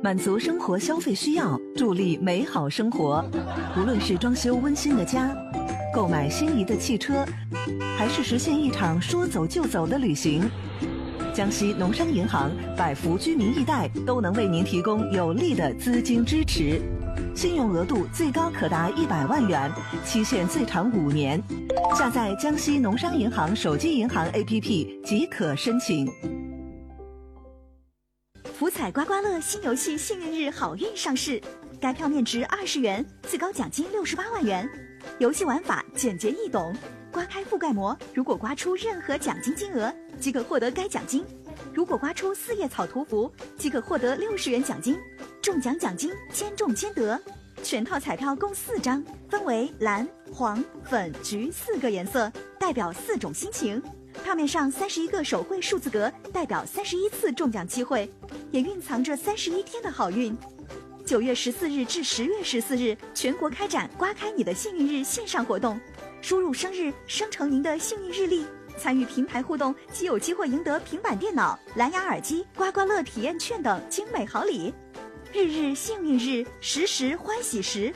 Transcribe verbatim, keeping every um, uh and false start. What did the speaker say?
满足生活消费需要，助力美好生活。无论是装修温馨的家，购买心仪的汽车，还是实现一场说走就走的旅行，江西农商银行百福居民易贷都能为您提供有力的资金支持，信用额度最高可达一百万元，期限最长五年。下载江西农商银行手机银行 A P P 即可申请。 福彩刮刮乐新游戏幸运日好运上市，该票面值二十元，最高奖金六十八万元。游戏玩法简洁易懂，刮开覆盖膜，如果刮出任何奖金金额，即可获得该奖金。如果刮出四叶草图符，即可获得六十元奖金。中奖奖金千中千得。全套彩票共四张，分为蓝、黄、粉、橘四个颜色，代表四种心情。票面上三十一个手绘数字格，代表三十一次中奖机会，也蕴藏着三十一天的好运。九月十四日至十月十四日，全国开展刮开你的幸运日线上活动，输入生日生成您的幸运日历，参与平台互动即有机会赢得平板电脑、蓝牙耳机、刮刮乐体验券等精美好礼。日日幸运日，时时欢喜时。